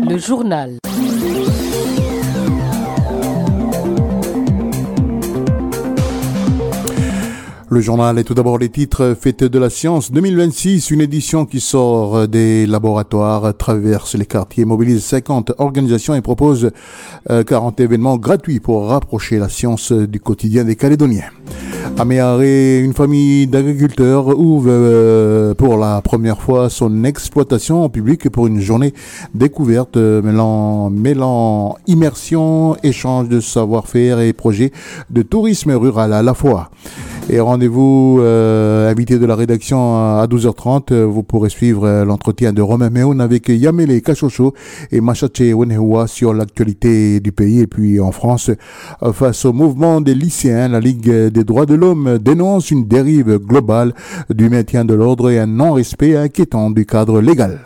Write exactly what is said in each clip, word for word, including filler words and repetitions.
Le journal. Le journal est tout d'abord les titres Fête de la Science deux mille vingt-six, une édition qui sort des laboratoires, traverse les quartiers, mobilise cinquante organisations et propose quarante événements gratuits pour rapprocher la science du quotidien des Calédoniens. À Méharé, une famille d'agriculteurs ouvre pour la première fois son exploitation en public pour une journée découverte mêlant, mêlant immersion, échange de savoir-faire et projet de tourisme rural à la fois. Et rendez-vous euh, invité de la rédaction à douze heures trente. Vous pourrez suivre euh, l'entretien de Romain Meoun avec Yamele Kachocho et Machache Wenehua sur l'actualité du pays. Et puis en France, euh, face au mouvement des lycéens, la Ligue des droits de l'homme dénonce une dérive globale du maintien de l'ordre et un non-respect inquiétant du cadre légal.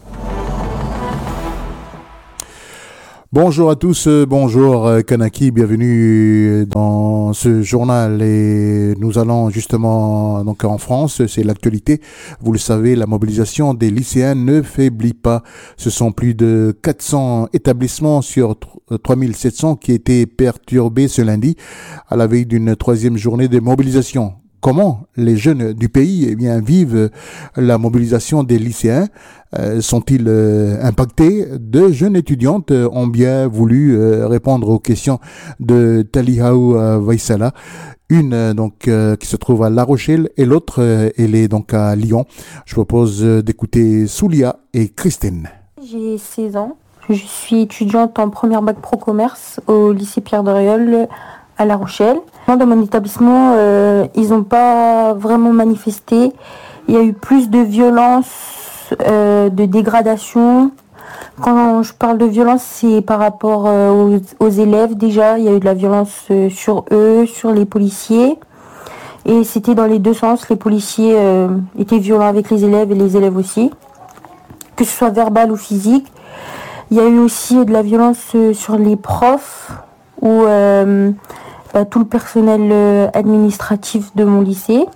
Bonjour à tous, bonjour Kanaki, bienvenue dans ce journal et nous allons justement donc en France, c'est l'actualité. Vous le savez, la mobilisation des lycéens ne faiblit pas. Ce sont plus de quatre cents établissements sur trois mille sept cents qui étaient perturbés ce lundi à la veille d'une troisième journée de mobilisation. Comment les jeunes du pays eh bien, vivent la mobilisation des lycéens? Euh, sont-ils euh, impactés? Deux jeunes étudiantes euh, ont bien voulu euh, répondre aux questions de Talihaou euh, Vaisala. Une euh, donc euh, qui se trouve à La Rochelle et l'autre euh, elle est donc à Lyon. Je propose euh, d'écouter Soulia et Christine. J'ai seize ans. Je suis étudiante en première bac pro commerce au lycée Pierre Doriol à La Rochelle. Dans mon établissement, euh, ils n'ont pas vraiment manifesté. Il y a eu plus de violence, euh, de dégradation. Quand je parle de violence, c'est par rapport euh, aux, aux élèves déjà. Il y a eu de la violence euh, sur eux, sur les policiers. Et c'était dans les deux sens. Les policiers euh, étaient violents avec les élèves et les élèves aussi. Que ce soit verbal ou physique. Il y a eu aussi de la violence euh, sur les profs ou... Euh, Bah, tout le personnel euh, administratif de mon lycée.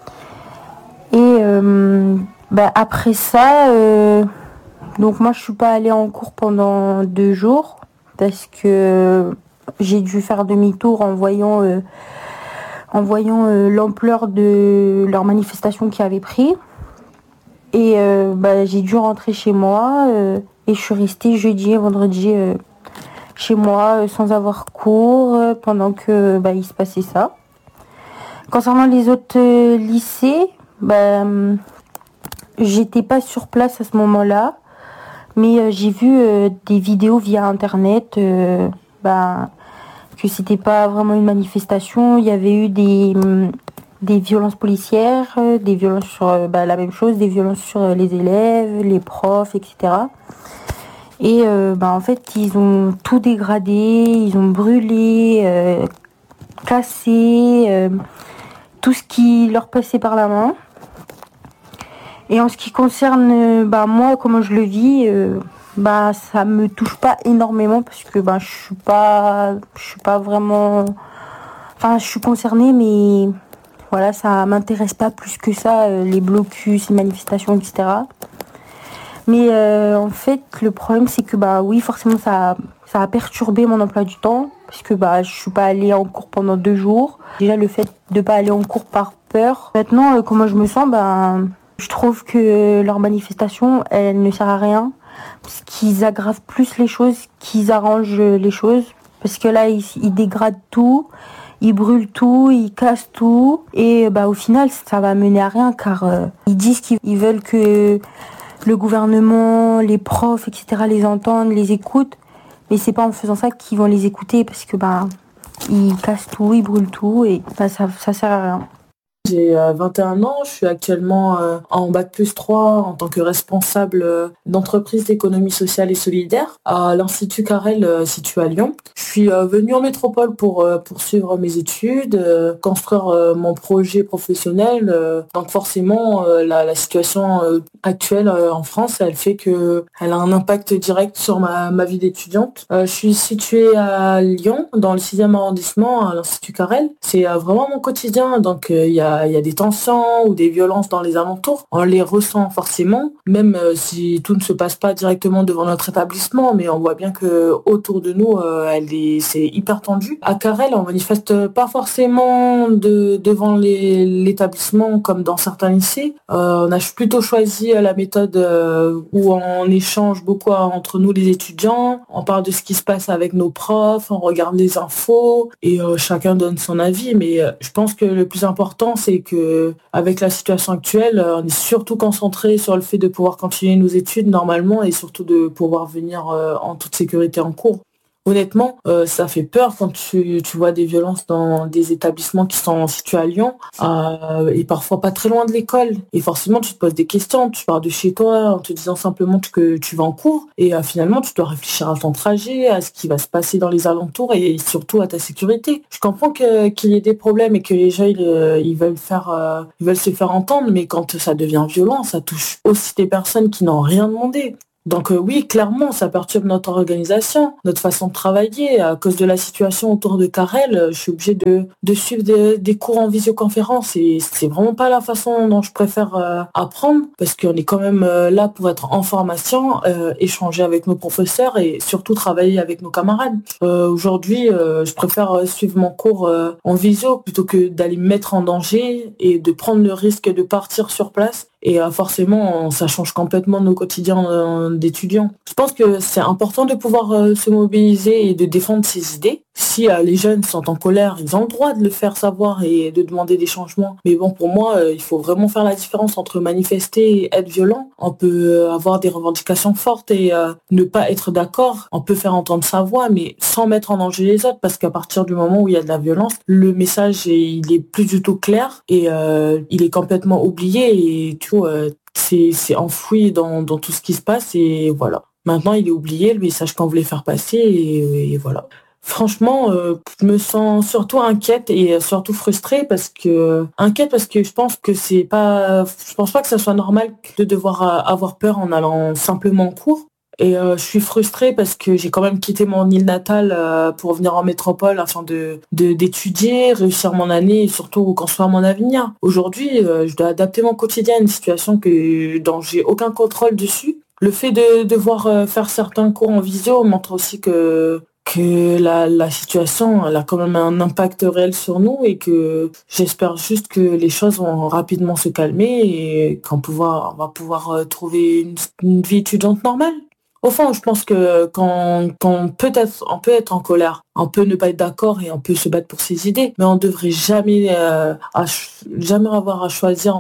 Et euh, bah, après ça, euh, donc moi je suis pas allée en cours pendant deux jours parce que j'ai dû faire demi-tour en voyant, euh, en voyant euh, l'ampleur de leur manifestation qui avait pris. Et euh, bah, j'ai dû rentrer chez moi euh, et je suis restée jeudi et vendredi euh, chez moi euh, sans avoir cours euh, pendant que bah, il se passait ça. Concernant les autres euh, lycées, bah, euh, j'étais pas sur place à ce moment-là, mais euh, j'ai vu euh, des vidéos via internet euh, bah, que c'était pas vraiment une manifestation. Il y avait eu des, euh, des violences policières, euh, des violences sur euh, bah, la même chose, des violences sur euh, les élèves, les profs, et cetera. Et euh, bah, en fait, ils ont tout dégradé, ils ont brûlé, euh, cassé, euh, tout ce qui leur passait par la main. Et en ce qui concerne bah, moi, comment je le vis, euh, bah, ça me touche pas énormément parce que bah, je suis pas, je suis pas vraiment... Enfin, je suis concernée, mais voilà, ça m'intéresse pas plus que ça, euh, les blocus, les manifestations, et cetera. Mais euh, en fait, le problème, c'est que bah oui, forcément, ça, ça a perturbé mon emploi du temps parce que bah je suis pas allée en cours pendant deux jours. Déjà, le fait de pas aller en cours par peur. Maintenant, euh, comment je me sens, bah je trouve que leur manifestation, elle ne sert à rien parce qu'ils aggravent plus les choses, qu'ils arrangent les choses. Parce que là, ils, ils dégradent tout, ils brûlent tout, ils cassent tout, et bah au final, ça va mener à rien car euh, ils disent qu'ils veulent que le gouvernement, les profs, et cetera les entendent, les écoutent. Mais c'est pas en faisant ça qu'ils vont les écouter parce que bah ils cassent tout, ils brûlent tout et bah, ça, ça sert à rien. J'ai euh, vingt et un ans, je suis actuellement euh, en bac plus trois en tant que responsable euh, d'entreprise d'économie sociale et solidaire à l'Institut Carrel euh, situé à Lyon. Je suis euh, venue en métropole pour euh, poursuivre mes études, euh, construire euh, mon projet professionnel. Euh, donc forcément, euh, la, la situation euh, actuelle euh, en France, elle fait que elle a un impact direct sur ma, ma vie d'étudiante. Euh, je suis située à Lyon, dans le sixième arrondissement, à l'Institut Carrel. C'est euh, vraiment mon quotidien, donc il euh, y a a, il y a des tensions ou des violences dans les alentours, on les ressent forcément, même euh, si tout ne se passe pas directement devant notre établissement, mais on voit bien que autour de nous, euh, elle est, c'est hyper tendu. À Carrel, on manifeste pas forcément de, devant les, l'établissement comme dans certains lycées. Euh, on a plutôt choisi la méthode euh, où on échange beaucoup entre nous les étudiants, on parle de ce qui se passe avec nos profs, on regarde les infos et euh, chacun donne son avis. Mais euh, je pense que le plus important, c'est que avec la situation actuelle, euh, on est surtout concentré sur le fait de pouvoir continuer nos études normalement et surtout de pouvoir venir euh, en toute sécurité en cours. Honnêtement, euh, ça fait peur quand tu, tu vois des violences dans des établissements qui sont situés à Lyon euh, et parfois pas très loin de l'école. Et forcément, tu te poses des questions, tu pars de chez toi en te disant simplement que tu vas en cours et euh, finalement, tu dois réfléchir à ton trajet, à ce qui va se passer dans les alentours et surtout à ta sécurité. Je comprends que, qu'il y ait des problèmes et que les gens, ils, ils veulent faire, euh, ils veulent se faire entendre, mais quand ça devient violent, ça touche aussi des personnes qui n'ont rien demandé. Donc euh, oui, clairement, ça perturbe notre organisation, notre façon de travailler. À cause de la situation autour de Carrel, euh, je suis obligée de, de suivre des, des cours en visioconférence et c'est vraiment pas la façon dont je préfère euh, apprendre parce qu'on est quand même euh, là pour être en formation, euh, échanger avec nos professeurs et surtout travailler avec nos camarades. Euh, aujourd'hui, euh, je préfère suivre mon cours euh, en visio plutôt que d'aller me mettre en danger et de prendre le risque de partir sur place. Et euh, forcément, ça change complètement nos quotidiens euh, d'étudiants. Je pense que c'est important de pouvoir euh, se mobiliser et de défendre ses idées. Si euh, les jeunes sont en colère, ils ont le droit de le faire savoir et de demander des changements. Mais bon, pour moi, euh, il faut vraiment faire la différence entre manifester et être violent. On peut euh, avoir des revendications fortes et euh, ne pas être d'accord. On peut faire entendre sa voix, mais sans mettre en danger les autres. Parce qu'à partir du moment où il y a de la violence, le message, est, il est plus du tout clair et euh, il est complètement oublié. Et tu vois, euh, c'est, c'est enfoui dans, dans tout ce qui se passe. Et voilà. Maintenant, il est oublié, le message qu'on voulait faire passer. Et, et voilà. Franchement, euh, je me sens surtout inquiète et surtout frustrée parce que inquiète parce que je pense que c'est pas, je pense pas que ça soit normal de devoir avoir peur en allant simplement en cours. Et euh, je suis frustrée parce que j'ai quand même quitté mon île natale euh, pour venir en métropole afin de, de d'étudier, réussir mon année et surtout construire mon avenir. Aujourd'hui, euh, je dois adapter mon quotidien à une situation que dont j'ai aucun contrôle dessus. Le fait de devoir euh, faire certains cours en visio montre aussi que que la, la situation elle a quand même un impact réel sur nous et que j'espère juste que les choses vont rapidement se calmer et qu'on pouvoir, on va pouvoir trouver une, une vie étudiante normale. Au fond, je pense que quand, quand peut être, on peut être en colère, on peut ne pas être d'accord et on peut se battre pour ses idées, mais on devrait jamais, euh, à, jamais avoir à choisir.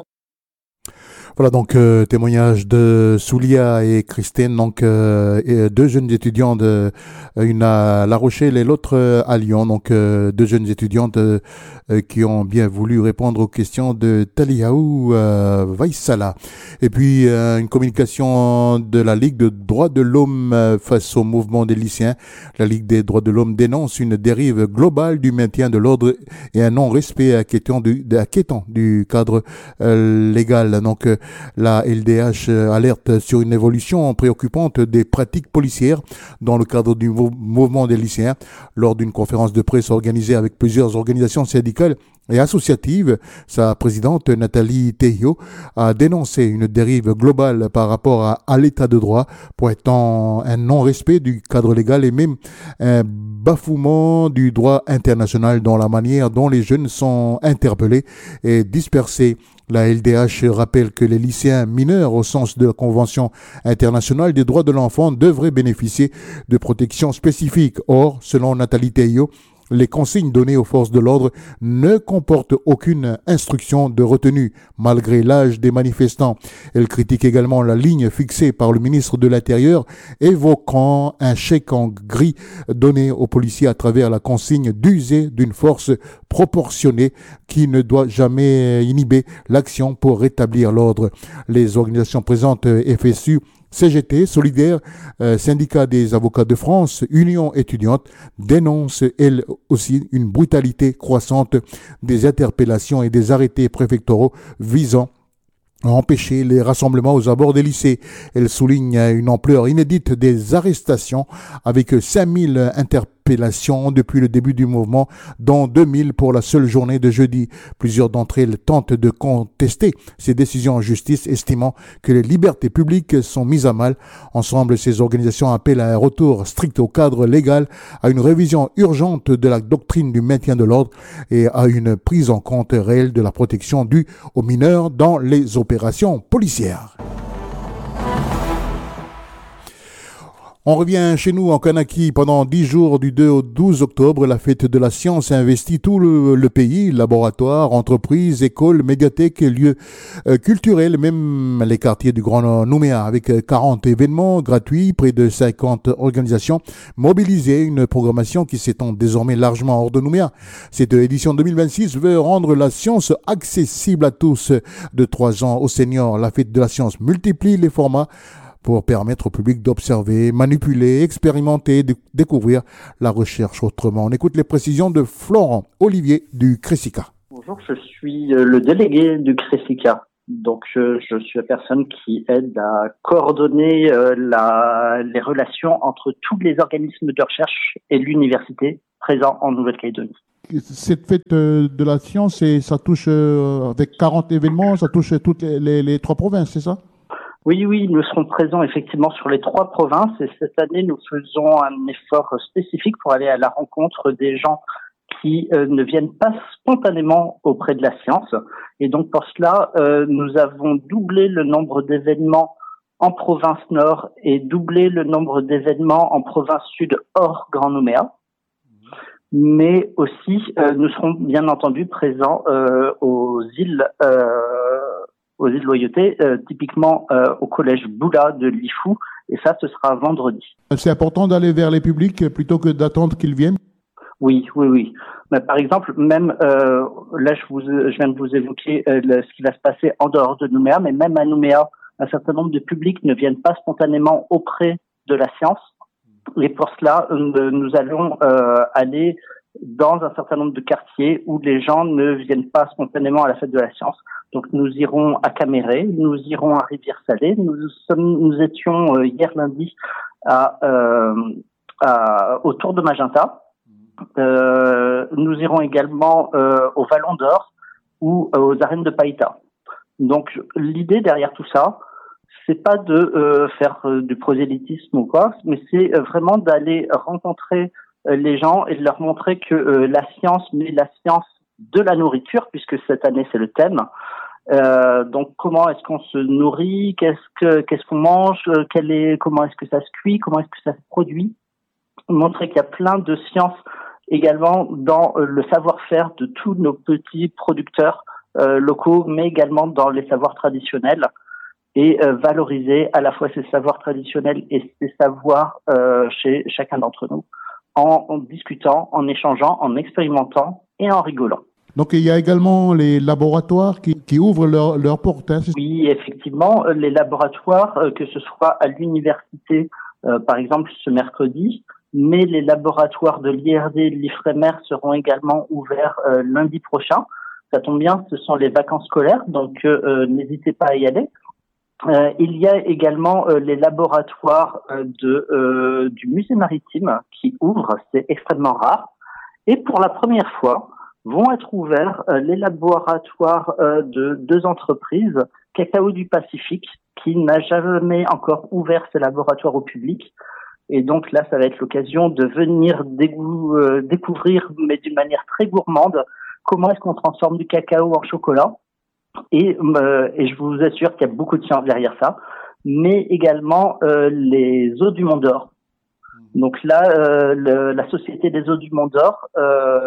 Voilà donc euh, témoignage de Soulia et Christine, donc euh, et deux jeunes étudiantes, euh, une à La Rochelle et l'autre euh, à Lyon, donc euh, deux jeunes étudiantes euh, qui ont bien voulu répondre aux questions de Taliaou euh, Vaissala. Et puis euh, une communication de la Ligue des droits de l'homme euh, face au mouvement des lycéens. La Ligue des droits de l'homme dénonce une dérive globale du maintien de l'ordre et un non-respect inquiétant du, inquiétant du cadre euh, légal. Donc euh, la L D H alerte sur une évolution préoccupante des pratiques policières dans le cadre du mouvement des lycéens. Lors d'une conférence de presse organisée avec plusieurs organisations syndicales et associatives, sa présidente Nathalie Théo a dénoncé une dérive globale par rapport à, à l'état de droit, pointant un non-respect du cadre légal et même un bafouement du droit international dans la manière dont les jeunes sont interpellés et dispersés. La L D H rappelle que les lycéens mineurs au sens de la Convention internationale des droits de l'enfant devraient bénéficier de protections spécifiques. Or, selon Nathalie Théo, les consignes données aux forces de l'ordre ne comportent aucune instruction de retenue, malgré l'âge des manifestants. Elle critique également la ligne fixée par le ministre de l'Intérieur, évoquant un chèque en gris donné aux policiers à travers la consigne d'user d'une force proportionnée qui ne doit jamais inhiber l'action pour rétablir l'ordre. Les organisations présentes F S U, C G T, Solidaire, euh, Syndicat des avocats de France, Union étudiante, dénonce elle aussi une brutalité croissante des interpellations et des arrêtés préfectoraux visant à empêcher les rassemblements aux abords des lycées. Elle souligne une ampleur inédite des arrestations avec cinq mille interpellations appellation depuis le début du mouvement, dont deux mille pour la seule journée de jeudi. Plusieurs d'entre elles tentent de contester ces décisions en justice, estimant que les libertés publiques sont mises à mal. Ensemble, ces organisations appellent à un retour strict au cadre légal, à une révision urgente de la doctrine du maintien de l'ordre et à une prise en compte réelle de la protection due aux mineurs dans les opérations policières. On revient chez nous en Kanaki pendant dix jours du deux au douze octobre. La fête de la science investit tout le, le pays, laboratoires, entreprises, écoles, médiathèques, lieux euh, culturels, même les quartiers du Grand Nouméa avec quarante événements gratuits, près de cinquante organisations mobilisées, une programmation qui s'étend désormais largement hors de Nouméa. Cette édition deux mille vingt-six veut rendre la science accessible à tous. De trois ans aux seniors, la fête de la science multiplie les formats pour permettre au public d'observer, manipuler, expérimenter, de découvrir la recherche autrement. On écoute les précisions de Florent Olivier du Cressica. Bonjour, je suis le délégué du Cressica. Donc, je, je suis la personne qui aide à coordonner euh, la, les relations entre tous les organismes de recherche et l'université présents en Nouvelle-Calédonie. Cette fête de la science, ça touche, euh, avec quarante événements, ça touche toutes les, les, les trois provinces, c'est ça ? Oui, oui, nous serons présents effectivement sur les trois provinces et cette année, nous faisons un effort spécifique pour aller à la rencontre des gens qui euh, ne viennent pas spontanément auprès de la science. Et donc pour cela, euh, nous avons doublé le nombre d'événements en province nord et doublé le nombre d'événements en province sud hors Grand Nouméa. Mais aussi, euh, nous serons bien entendu présents euh, aux îles euh, aux îles Loyauté, euh, typiquement euh, au collège Boula de Lifou, et ça, ce sera vendredi. C'est important d'aller vers les publics plutôt que d'attendre qu'ils viennent ? Oui, oui, oui. Mais par exemple, même euh, là, je, vous, je viens de vous évoquer euh, le, ce qui va se passer en dehors de Nouméa, mais même à Nouméa, un certain nombre de publics ne viennent pas spontanément auprès de la science, et pour cela, euh, nous allons euh, aller dans un certain nombre de quartiers où les gens ne viennent pas spontanément à la fête de la science. Donc nous irons à Caméré, nous irons à Rivière-Salée, nous sommes, nous étions euh, hier lundi à, euh, à autour de Magenta. Euh, nous irons également euh, au Vallon d'Or ou euh, aux arènes de Païta. Donc l'idée derrière tout ça, c'est pas de euh, faire euh, du prosélytisme ou quoi, mais c'est euh, vraiment d'aller rencontrer euh, les gens et de leur montrer que euh, la science, mais la science de la nourriture, puisque cette année c'est le thème. Euh, donc comment est-ce qu'on se nourrit, qu'est-ce que qu'est-ce qu'on mange, euh, quel est comment est-ce que ça se cuit, comment est-ce que ça se produit, montrer qu'il y a plein de sciences également dans euh, le savoir-faire de tous nos petits producteurs euh, locaux, mais également dans les savoirs traditionnels et euh, valoriser à la fois ces savoirs traditionnels et ces savoirs euh, chez chacun d'entre nous en, en discutant, en échangeant, en expérimentant et en rigolant. Donc il y a également les laboratoires qui, qui ouvrent leurs leur portes. Hein, oui, effectivement, les laboratoires, euh, que ce soit à l'université, euh, par exemple ce mercredi, mais les laboratoires de l'I R D et de l'I F R E M E R seront également ouverts euh, lundi prochain. Ça tombe bien, ce sont les vacances scolaires, donc euh, n'hésitez pas à y aller. Euh, il y a également euh, les laboratoires euh, de, euh, du musée maritime qui ouvrent, c'est extrêmement rare. Et pour la première fois, vont être ouverts euh, les laboratoires euh, de deux entreprises, Cacao du Pacifique, qui n'a jamais encore ouvert ses laboratoires au public. Et donc là, ça va être l'occasion de venir dégou- euh, découvrir, mais d'une manière très gourmande, comment est-ce qu'on transforme du cacao en chocolat. Et, euh, et je vous assure qu'il y a beaucoup de science derrière ça, mais également euh, les eaux du Mont d'Or. Donc là, euh, le, la Société des eaux du Mont d'Or euh,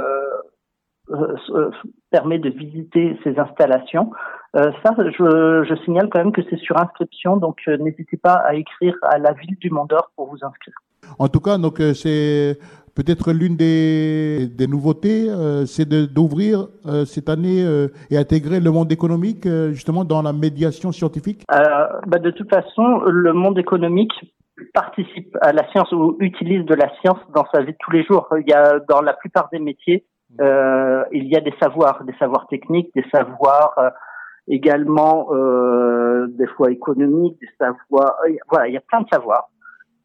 euh, permet de visiter ces installations. Euh, ça, je, je signale quand même que c'est sur inscription, donc euh, n'hésitez pas à écrire à la ville du Mont d'Or pour vous inscrire. En tout cas, donc euh, c'est peut-être l'une des, des nouveautés, euh, c'est de, d'ouvrir euh, cette année euh, et intégrer le monde économique euh, justement dans la médiation scientifique. Euh, bah de toute façon, le monde économique participe à la science ou utilise de la science dans sa vie de tous les jours. Il y a dans la plupart des métiers, euh, il y a des savoirs, des savoirs techniques, des savoirs euh, également euh, des fois économiques, des savoirs. Euh, voilà, il y a plein de savoirs.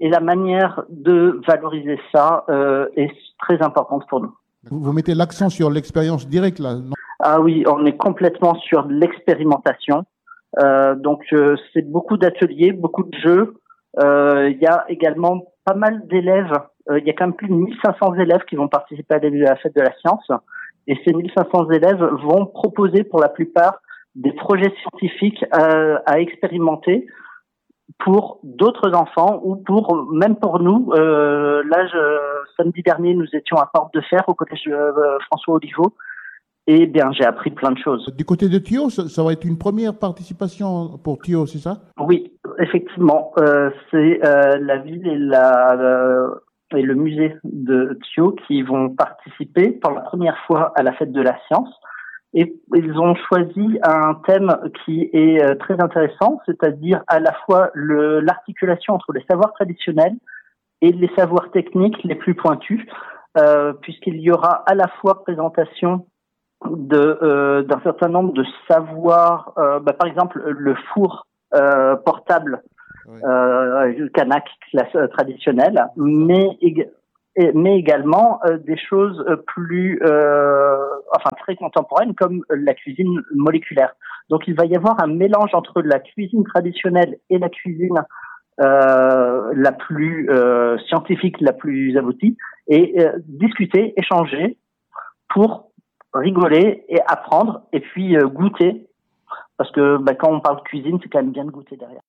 Et la manière de valoriser ça euh, est très importante pour nous. Vous mettez l'accent sur l'expérience directe là, non? Ah oui, on est complètement sur l'expérimentation. Euh, donc euh, c'est beaucoup d'ateliers, beaucoup de jeux. Euh, il y a également pas mal d'élèves. Euh, il y a quand même plus de mille cinq cents élèves qui vont participer à la fête de la science. Et ces mille cinq cents élèves vont proposer pour la plupart des projets scientifiques à, à expérimenter pour d'autres enfants ou pour même pour nous. Euh, là, je, samedi dernier, nous étions à Porte de Fer au collège euh, François Oliveau. Et bien, j'ai appris plein de choses. Du côté de Thio, ça, ça va être une première participation pour Thio, c'est ça? Oui, effectivement. Euh, c'est euh, la ville et, la, euh, et le musée de Thio qui vont participer pour la première fois à la fête de la science. Et ils ont choisi un thème qui est euh, très intéressant, c'est-à-dire à la fois le, l'articulation entre les savoirs traditionnels et les savoirs techniques les plus pointus, euh, puisqu'il y aura à la fois présentation de euh, d'un certain nombre de savoirs, euh, bah, par exemple le four euh, portable, oui. euh, le Canac classe, euh, traditionnel, mais ég- mais également euh, des choses plus, euh, enfin très contemporaines comme la cuisine moléculaire. Donc il va y avoir un mélange entre la cuisine traditionnelle et la cuisine euh, la plus euh, scientifique, la plus aboutie, et euh, discuter, échanger pour rigoler et apprendre et puis euh, goûter, parce que bah, quand on parle de cuisine, c'est quand même bien de goûter derrière.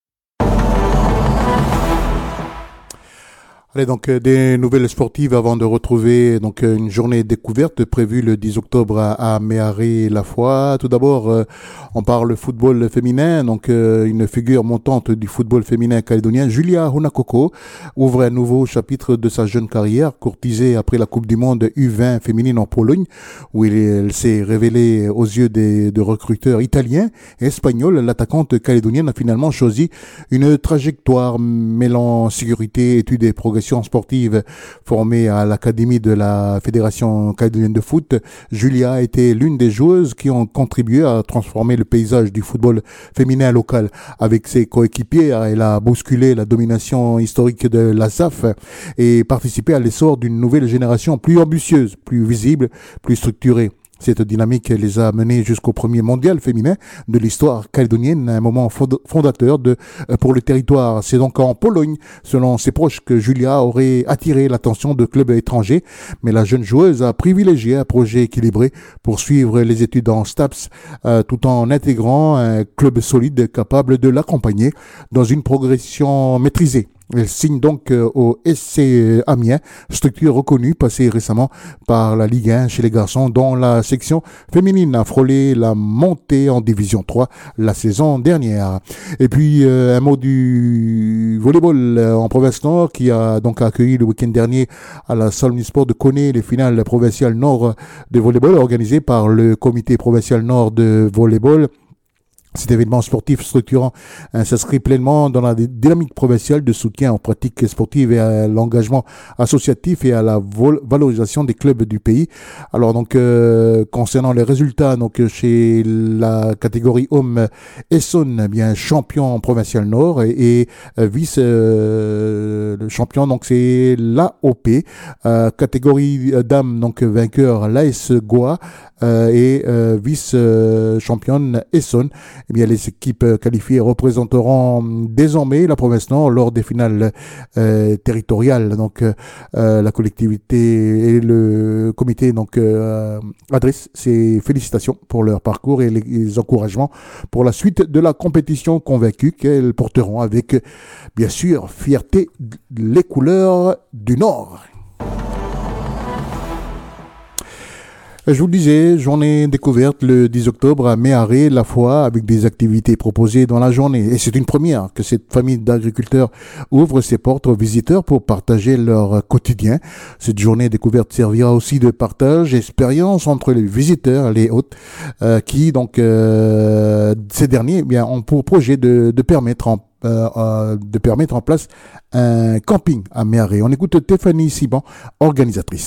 Allez, donc euh, des nouvelles sportives avant de retrouver donc euh, une journée découverte prévue le dix octobre à, à Méharé-la-Foix. Tout d'abord, euh, on parle football féminin. Donc euh, une figure montante du football féminin calédonien, Julia Hunakoko, ouvre un nouveau chapitre de sa jeune carrière, courtisée après la Coupe du Monde U vingt féminine en Pologne, où elle, elle s'est révélée aux yeux des de recruteurs italiens et espagnols. L'attaquante calédonienne a finalement choisi une trajectoire mêlant sécurité, études et progression sportive formée à l'Académie de la Fédération calédonienne de foot. Julia était l'une des joueuses qui ont contribué à transformer le paysage du football féminin local. Avec ses coéquipiers, elle a bousculé la domination historique de la S A F et participé à l'essor d'une nouvelle génération plus ambitieuse, plus visible, plus structurée. Cette dynamique les a menés jusqu'au premier mondial féminin de l'histoire calédonienne, un moment fondateur de, pour le territoire. C'est donc en Pologne, selon ses proches, que Julia aurait attiré l'attention de clubs étrangers. Mais la jeune joueuse a privilégié un projet équilibré pour suivre les études en STAPS, euh, tout en intégrant un club solide capable de l'accompagner dans une progression maîtrisée. Elle signe donc euh, au S C Amiens, structure reconnue, passée récemment par la Ligue un chez les garçons, dont la section féminine a frôlé la montée en Division trois la saison dernière. Et puis euh, un mot du volleyball en province nord, qui a donc accueilli le week-end dernier à la salle omnisport de Koné les finales provinciales nord de volleyball organisées par le comité provincial nord de volleyball. Cet événement sportif structurant hein, s'inscrit pleinement dans la dynamique provinciale de soutien aux pratiques sportives et à l'engagement associatif et à la vol- valorisation des clubs du pays. Alors donc euh, concernant les résultats, donc chez la catégorie homme, Essonne, bien champion provincial Nord et, et euh, vice euh, le champion, donc c'est l'A O P. Euh, catégorie euh, dame, donc vainqueur l'A S Goa euh, et euh, vice euh, championne Essonne. Eh bien, les équipes qualifiées représenteront désormais la province Nord lors des finales euh, territoriales. Donc, euh, la collectivité et le comité donc euh, adressent ses félicitations pour leur parcours et les, les encouragements pour la suite de la compétition, convaincus qu'elles porteront avec, bien sûr, fierté les couleurs du Nord. Je vous le disais, journée découverte le dix octobre à Méharé-la-Foix avec des activités proposées dans la journée. Et c'est une première que cette famille d'agriculteurs ouvre ses portes aux visiteurs pour partager leur quotidien. Cette journée découverte servira aussi de partage, expérience entre les visiteurs, les hôtes, euh, qui donc euh, ces derniers eh bien ont pour projet de, de permettre en Euh, euh, de permettre en place un camping à Méharé. On écoute Stéphanie Siban, organisatrice.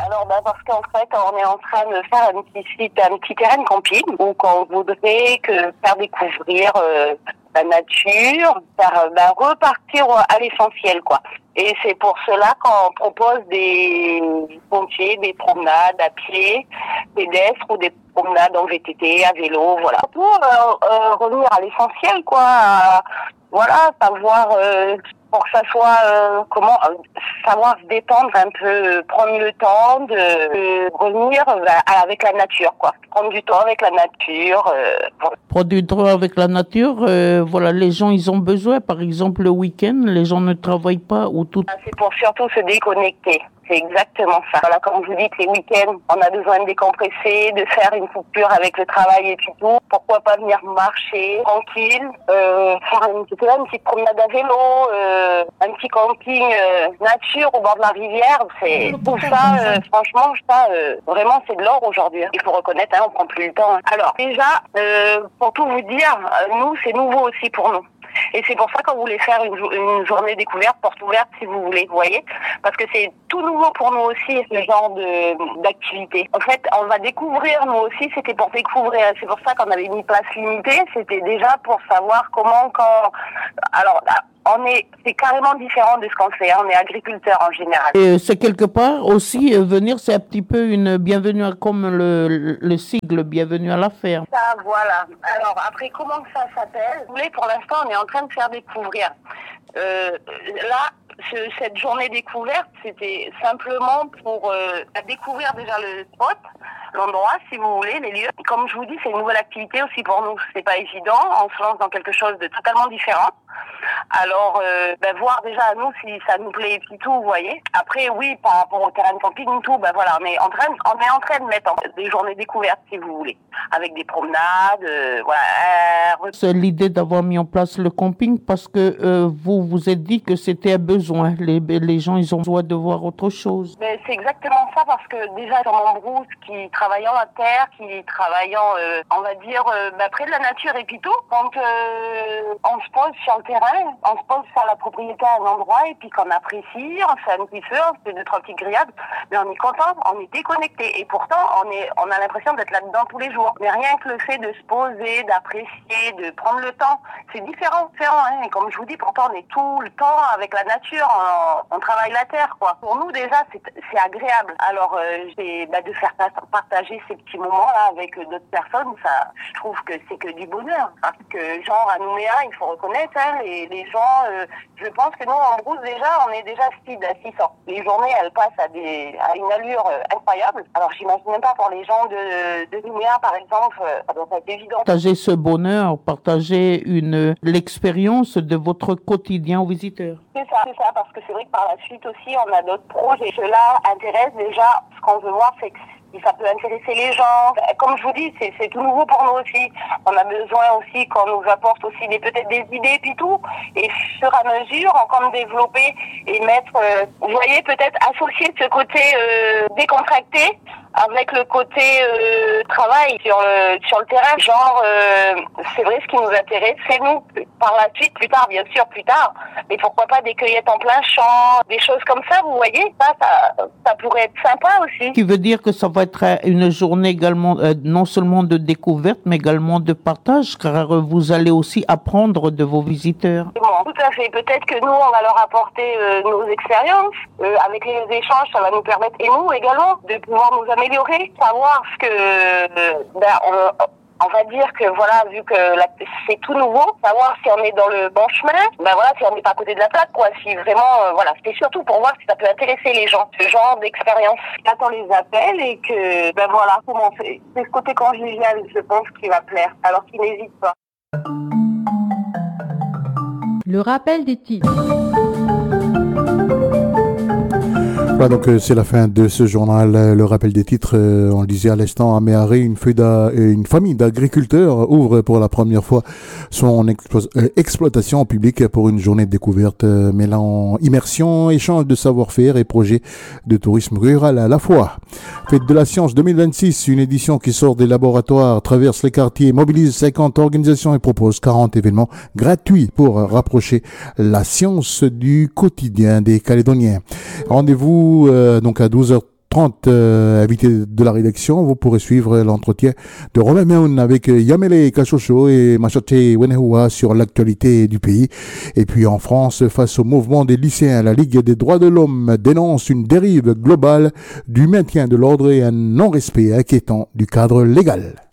Alors, bah, parce qu'en fait, on est en train de faire un petit site, un petit terrain de camping, où on voudrait que faire découvrir euh, la nature, faire bah, repartir à l'essentiel, quoi. Et c'est pour cela qu'on propose des sentiers, des promenades à pied, pédestres ou des promenades en V T T, à vélo, voilà. Pour euh, euh, revenir à l'essentiel, quoi. À, voilà, savoir euh, pour que ça soit euh, comment euh, savoir se détendre un peu, prendre le temps de euh, revenir bah, avec la nature, quoi. Prendre du temps avec la nature. Euh, voilà. Prendre du temps avec la nature, euh, voilà, les gens ils ont besoin, par exemple le week-end, les gens ne travaillent pas ou tout. C'est pour surtout se déconnecter. C'est exactement ça. Voilà, comme vous dites, les week-ends, on a besoin de décompresser, de faire une coupure avec le travail et puis tout. Pourquoi pas venir marcher tranquille, euh, faire une petite, une petite promenade à vélo, euh, un petit camping euh, nature au bord de la rivière. C'est tout ça, euh, franchement, ça, euh, vraiment, c'est de l'or aujourd'hui. Il faut reconnaître, hein, on prend plus le temps. Alors déjà, euh, pour tout vous dire, nous, c'est nouveau aussi pour nous. Et c'est pour ça qu'on voulait faire une, jo- une journée découverte, porte ouverte si vous voulez, vous voyez, parce que c'est tout nouveau pour nous aussi ce genre de d'activité. En fait, on va découvrir, nous aussi, c'était pour découvrir. C'est pour ça qu'on avait mis place limitée, c'était déjà pour savoir comment, quand... Alors, on est, c'est carrément différent de ce qu'on fait, hein. On est agriculteur en général. Et c'est quelque part aussi, euh, venir, c'est un petit peu une bienvenue, à, comme le, le, le sigle, bienvenue à la ferme. Ça, voilà. Alors, après, comment ça s'appelle? Vous voulez, pour l'instant, on est en train de faire découvrir. Euh, là, ce, cette journée découverte, c'était simplement pour euh, découvrir déjà le spot, l'endroit, si vous voulez, les lieux. Comme je vous dis, c'est une nouvelle activité aussi pour nous. C'est pas évident. On se lance dans quelque chose de totalement différent. Alors, euh, ben, voir déjà à nous si ça nous plaît et puis tout, vous voyez. Après, oui, par rapport au terrain de camping, tout, ben voilà, on est en train, on est en train de mettre en, des journées découvertes, si vous voulez, avec des promenades, euh, voilà. Euh, c'est l'idée d'avoir mis en place le camping parce que euh, vous vous êtes dit que c'était un besoin. Les, les gens, ils ont besoin de voir autre chose. Ben, c'est exactement ça parce que déjà, dans mon brousse, qui travaillant la terre, qui travaillant, euh, on va dire, euh, ben, près de la nature et puis tout, quand euh, on se pose sur le terrain, on se pose sur la propriété à un endroit et puis qu'on apprécie, on fait un petit feu, on fait deux, trois petites grillades, mais on est content, on est déconnecté et pourtant on est, on a l'impression d'être là-dedans tous les jours. Mais rien que le fait de se poser, d'apprécier, de prendre le temps, c'est différent, différent, hein. Et comme je vous dis, pourtant on est tout le temps avec la nature, on, on travaille la terre, quoi. Pour nous déjà, c'est, c'est agréable. Alors euh, j'ai, bah, de faire partager ces petits moments-là avec d'autres personnes, ça, je trouve que c'est que du bonheur. Parce que genre à Nouméa, il faut reconnaître, hein, les, les gens, euh, je pense que nous en brousse déjà, on est déjà speed à six cents. Les journées, elles passent à, des, à une allure euh, incroyable. Alors j'imagine même pas pour les gens de, de Nouméa, par exemple, euh, ça doit être évident. Partager ce bonheur, partager une l'expérience de votre quotidien aux visiteurs. C'est ça, c'est ça, parce que c'est vrai que par la suite aussi, on a d'autres projets. Cela intéresse déjà, ce qu'on veut voir, c'est que ça peut intéresser les gens. Comme je vous dis, c'est, c'est tout nouveau pour nous aussi. On a besoin aussi qu'on nous apporte aussi des, peut-être des idées puis tout. Et sur à mesure, on comme développer et mettre, euh, vous voyez, peut-être associer ce côté euh, décontracté avec le côté euh, travail sur le sur le terrain. Genre, euh, c'est vrai, ce qui nous intéresse, c'est nous. Par la suite, plus tard, bien sûr, plus tard. Mais pourquoi pas des cueillettes en plein champ, des choses comme ça, vous voyez. Ça, ça, ça pourrait être sympa aussi. Ce qui veut dire que ça va être une journée également, euh, non seulement de découverte, mais également de partage, car vous allez aussi apprendre de vos visiteurs. Bon, tout à fait. Peut-être que nous, on va leur apporter euh, nos expériences. Euh, avec les échanges, ça va nous permettre, et nous également, de pouvoir nous améliorer, savoir ce que, euh, ben, on, on va dire que voilà, vu que la, c'est tout nouveau, savoir si on est dans le bon chemin, ben voilà, si on n'est pas à côté de la plaque, quoi, si vraiment, euh, voilà, c'était surtout pour voir si ça peut intéresser les gens, ce genre d'expérience. Quand on les appelle et que, ben voilà, comment c'est, c'est ce côté convivial, je pense, qui va plaire, alors qu'ils n'hésitent pas. Le rappel des titres. Voilà, donc euh, c'est la fin de ce journal. Euh, le rappel des titres, euh, on le disait à l'instant, à Méharé, une, une famille d'agriculteurs ouvre pour la première fois son explo euh, exploitation en public pour une journée de découverte euh, mêlant immersion, échange de savoir-faire et projet de tourisme rural à la fois. Fête de la science deux mille vingt-six, une édition qui sort des laboratoires, traverse les quartiers, mobilise cinquante organisations et propose quarante événements gratuits pour rapprocher la science du quotidien des Calédoniens. Rendez-vous Euh, donc à douze heures trente, euh, invité de la rédaction. Vous pourrez suivre l'entretien de Romain Meoun avec Yamele Kachocho et Machote Wenehua sur l'actualité du pays. Et puis en France, face au mouvement des lycéens, la Ligue des droits de l'homme dénonce une dérive globale du maintien de l'ordre et un non-respect inquiétant du cadre légal.